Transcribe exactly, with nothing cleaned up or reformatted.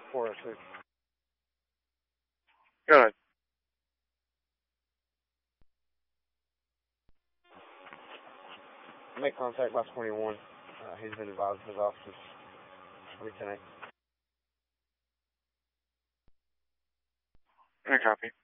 four oh six. Go ahead. Make contact by twenty-one. Uh, he's been advised of his officers. Lieutenant. I copy.